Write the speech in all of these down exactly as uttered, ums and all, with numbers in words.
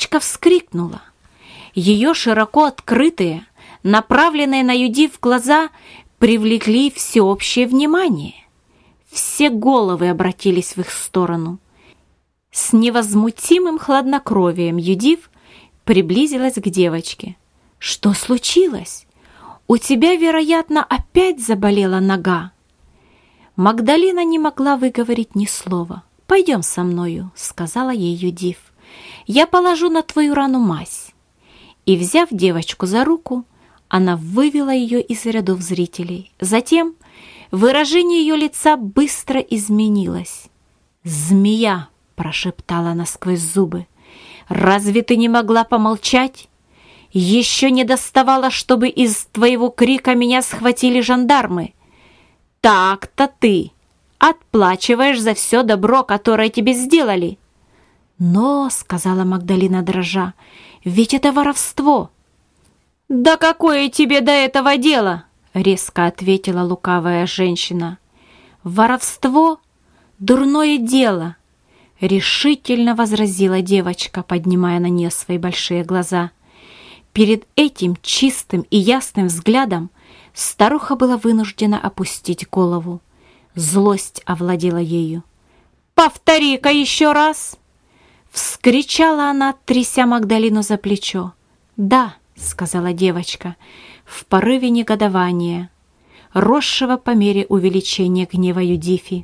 Девочка вскрикнула. Ее широко открытые, направленные на Юдив глаза привлекли всеобщее внимание. Все головы обратились в их сторону. С невозмутимым хладнокровием Юдив приблизилась к девочке. «Что случилось? У тебя, вероятно, опять заболела нога». Магдалина не могла выговорить ни слова. «Пойдем со мною», — сказала ей Юдив. «Я положу на твою рану мазь». И, взяв девочку за руку, она вывела ее из рядов зрителей. Затем выражение ее лица быстро изменилось. «Змея!» — прошептала она сквозь зубы. «Разве ты не могла помолчать? Еще не доставало, чтобы из твоего крика меня схватили жандармы. Так-то ты отплачиваешь за все добро, которое тебе сделали». «Но, — сказала Магдалина дрожа, — ведь это воровство». «Да какое тебе до этого дело?» — резко ответила лукавая женщина. «Воровство — дурное дело», — решительно возразила девочка, поднимая на нее свои большие глаза. Перед этим чистым и ясным взглядом старуха была вынуждена опустить голову. Злость овладела ею. «Повтори-ка еще раз!» — вскричала она, тряся Магдалину за плечо. «Да», — сказала девочка, в порыве негодования, росшего по мере увеличения гнева Юдифи.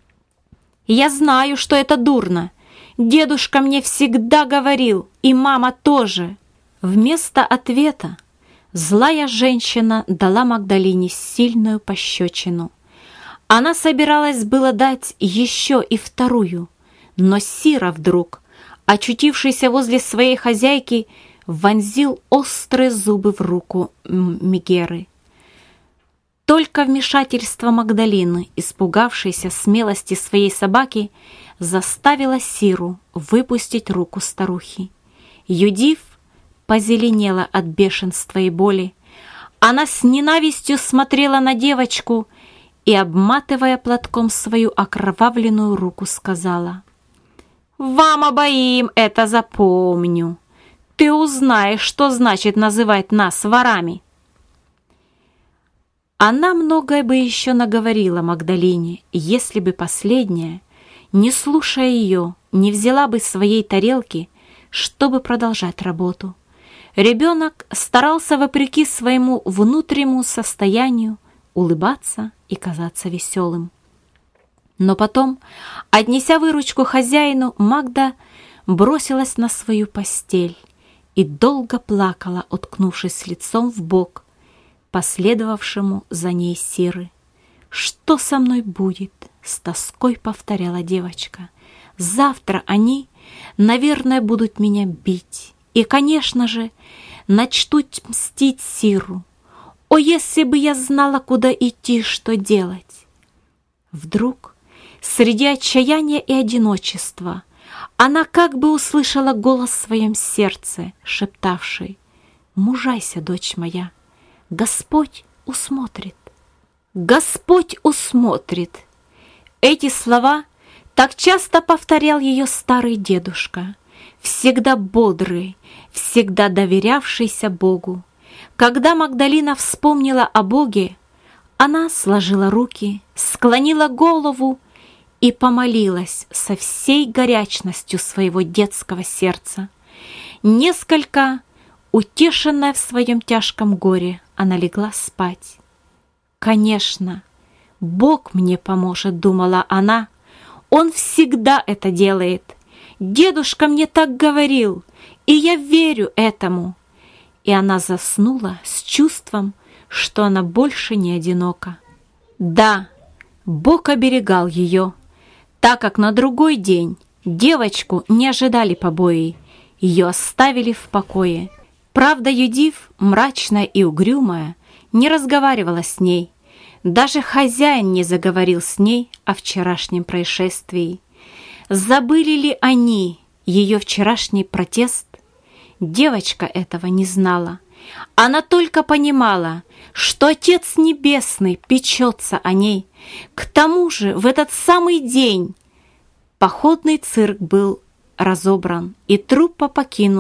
«Я знаю, что это дурно. Дедушка мне всегда говорил, и мама тоже». Вместо ответа злая женщина дала Магдалине сильную пощечину. Она собиралась было дать еще и вторую, но Сира вдруг, очутившийся возле своей хозяйки, вонзил острые зубы в руку Мегеры. Только вмешательство Магдалины, испугавшейся смелости своей собаки, заставило Сиру выпустить руку старухи. Юдив позеленела от бешенства и боли. Она с ненавистью смотрела на девочку и, обматывая платком свою окровавленную руку, сказала: «Вам обоим это запомню. Ты узнаешь, что значит называть нас ворами». Она многое бы еще наговорила Магдалине, если бы последняя, не слушая ее, не взяла бы своей тарелки, чтобы продолжать работу. Ребенок старался, вопреки своему внутреннему состоянию, улыбаться и казаться веселым. Но потом, отнеся выручку хозяину, Магда бросилась на свою постель и долго плакала, уткнувшись лицом в бок последовавшему за ней Сиры. «Что со мной будет?» — с тоской повторяла девочка. «Завтра они, наверное, будут меня бить. И, конечно же, начнут мстить Сиру. О, если бы я знала, куда идти, что делать!» Вдруг, среди отчаяния и одиночества, она как бы услышала голос в своем сердце, шептавший: «Мужайся, дочь моя, Господь усмотрит». «Господь усмотрит». Эти слова так часто повторял ее старый дедушка, всегда бодрый, всегда доверявшийся Богу. Когда Магдалина вспомнила о Боге, она сложила руки, склонила голову и помолилась со всей горячностью своего детского сердца. Несколько утешенная в своем тяжком горе, она легла спать. «Конечно, Бог мне поможет», — думала она. «Он всегда это делает. Дедушка мне так говорил, и я верю этому». И она заснула с чувством, что она больше не одинока. Да, Бог оберегал ее, так как на другой день девочку не ожидали побои, ее оставили в покое. Правда, Юдив, мрачная и угрюмая, не разговаривала с ней. Даже хозяин не заговорил с ней о вчерашнем происшествии. Забыли ли они ее вчерашний протест? Девочка этого не знала. Она только понимала, что Отец Небесный печется о ней. К тому же в этот самый день походный цирк был разобран, и труппа покинула